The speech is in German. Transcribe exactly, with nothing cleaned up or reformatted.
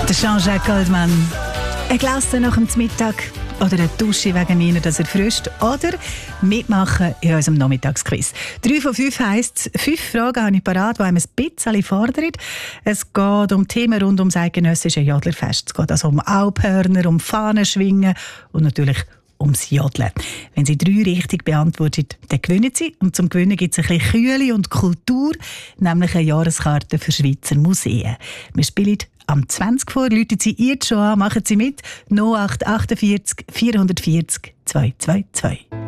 Der Jean-Jacques Goldman. Ein Glas nach dem Mittag oder eine Dusche wegen mir, dass er frischt. Oder mitmachen in unserem Nachmittagsquiz. Drei von fünf heisst, fünf Fragen habe ich parat, die einem ein bisschen fordern. Es geht um Themen rund ums eidgenössische Jodlerfest. Es geht also um Alphörner, um Fahnenschwingen und natürlich ums Jodeln. Wenn Sie drei richtig beantwortet, dann gewinnen Sie. Und zum Gewinnen gibt es ein bisschen Kühle und Kultur, nämlich eine Jahreskarte für Schweizer Museen. Wir spielen am zwanzig vor, rufen Sie jetzt schon an, machen Sie mit. null acht acht vier vier vier null zwei zwei zwei.